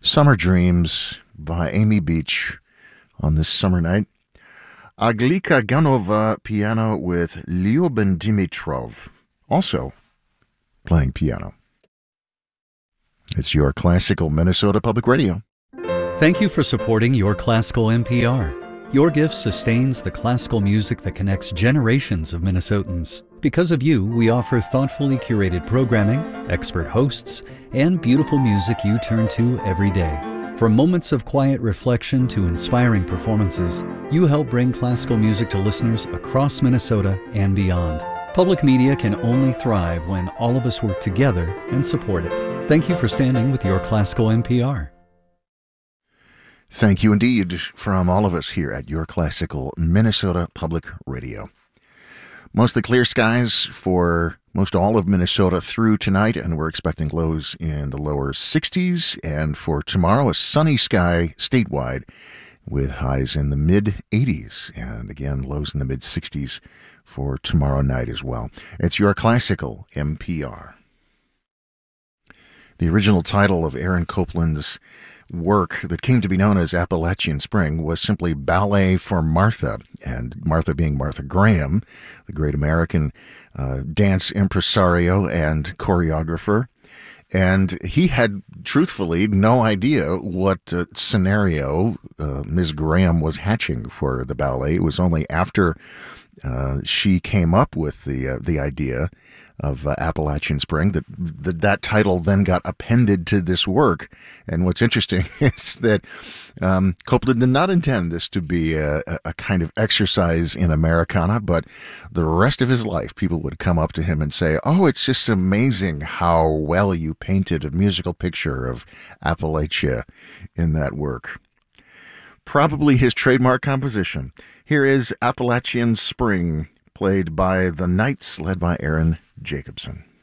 Summer Dreams by Amy Beach on this summer night. Aglika Ganova piano with Lyuben Dimitrov, also playing piano. It's Your Classical Minnesota Public Radio. Thank you for supporting Your Classical NPR. Your gift sustains the classical music that connects generations of Minnesotans. Because of you, we offer thoughtfully curated programming, expert hosts, and beautiful music you turn to every day. From moments of quiet reflection to inspiring performances, you help bring classical music to listeners across Minnesota and beyond. Public media can only thrive when all of us work together and support it. Thank you for standing with Your Classical NPR. Thank you indeed from all of us here at Your Classical Minnesota Public Radio. Mostly clear skies for most all of Minnesota through tonight, and we're expecting lows in the lower 60s. And for tomorrow, a sunny sky statewide with highs in the mid-80s. And again, lows in the mid-60s for tomorrow night as well. It's Your Classical NPR. The original title of Aaron Copland's work that came to be known as Appalachian Spring was simply Ballet for Martha, and Martha being Martha Graham, the great American dance impresario and choreographer. And he had truthfully no idea what scenario Ms. Graham was hatching for the ballet. It was only after she came up with the idea of Appalachian Spring that title then got appended to this work. And what's interesting is that Copland did not intend this to be a kind of exercise in Americana, but the rest of his life people would come up to him and say, "Oh, it's just amazing how well you painted a musical picture of Appalachia in that work." Probably his trademark composition. Here is Appalachian Spring, played by the Knights, led by Aaron Jacobson.